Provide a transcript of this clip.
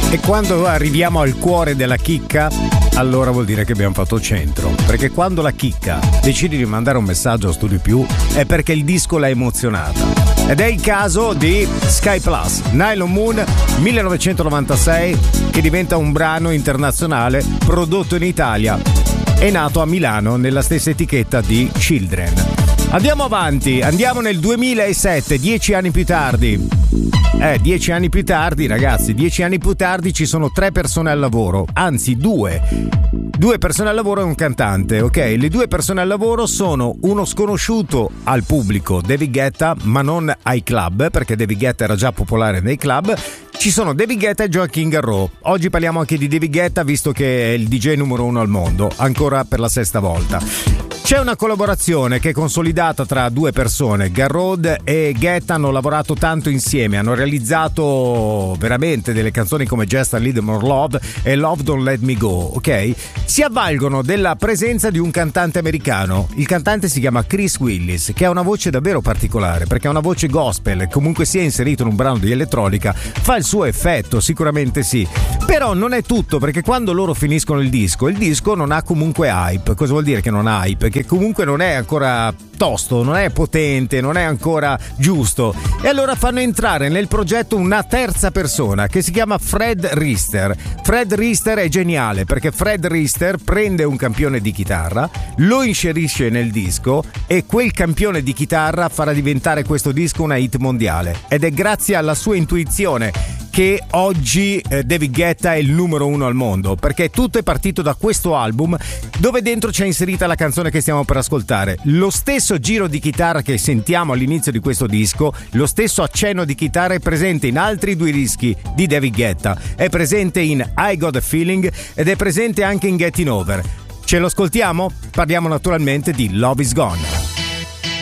E quando arriviamo al cuore della chicca, allora vuol dire che abbiamo fatto centro. Perché quando la chicca decide di mandare un messaggio a Studio Più è perché il disco l'ha emozionata. Ed è il caso di Sky Plus, Nylon Moon 1996, che diventa un brano internazionale prodotto in Italia. È nato a Milano nella stessa etichetta di Children. Andiamo avanti, andiamo nel 2007, 10 anni più tardi. 10 anni più tardi, ragazzi, 10 anni più tardi ci sono 3 persone al lavoro, anzi 2 persone al lavoro e un cantante, ok? Le 2 persone al lavoro sono uno sconosciuto al pubblico, David Guetta, ma non ai club, perché David Guetta era già popolare nei club. Ci sono David Guetta e Joaquin Garraud. Oggi parliamo anche di David Guetta, visto che è il DJ numero 1 al mondo, ancora per la 6ª volta. C'è una collaborazione che è consolidata tra 2 persone. Garraud e Guetta hanno lavorato tanto insieme, hanno realizzato veramente delle canzoni come Just a Little More Love e Love Don't Let Me Go, ok? Si avvalgono della presenza di un cantante americano. Il cantante si chiama Chris Willis, che ha una voce davvero particolare, perché ha una voce gospel, comunque sia inserito in un brano di elettronica, fa il suo effetto, sicuramente sì. Però non è tutto, perché quando loro finiscono il disco non ha comunque hype. Cosa vuol dire che non ha hype? Che comunque non è ancora tosto, non è potente, non è ancora giusto. E allora fanno entrare nel progetto una terza persona che si chiama Fred Rister. Fred Rister è geniale perché Fred Rister prende un campione di chitarra, lo inserisce nel disco e quel campione di chitarra farà diventare questo disco una hit mondiale. Ed è grazie alla sua intuizione che oggi David Guetta è il numero 1 al mondo, perché tutto è partito da questo album dove dentro c'è inserita la canzone che stiamo per ascoltare. Lo stesso giro di chitarra che sentiamo all'inizio di questo disco, lo stesso accenno di chitarra è presente in altri 2 dischi di David Guetta, è presente in I Got a Feeling ed è presente anche in Getting Over. Ce lo ascoltiamo? Parliamo naturalmente di Love Is Gone.